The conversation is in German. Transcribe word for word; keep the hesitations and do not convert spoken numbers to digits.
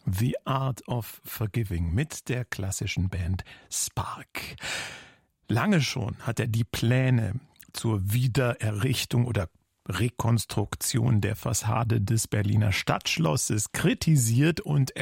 The Art of Forgiving mit der klassischen Band Spark. Lange schon hat er die Pläne zur Wiedererrichtung oder Rekonstruktion der Fassade des Berliner Stadtschlosses kritisiert und